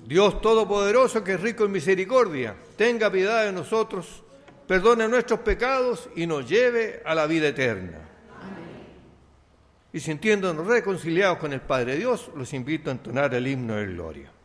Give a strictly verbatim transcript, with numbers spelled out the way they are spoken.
Dios Todopoderoso, que es rico en misericordia, tenga piedad de nosotros, perdone nuestros pecados y nos lleve a la vida eterna. Amén. Y sintiéndonos reconciliados con el Padre Dios, los invito a entonar el himno de gloria.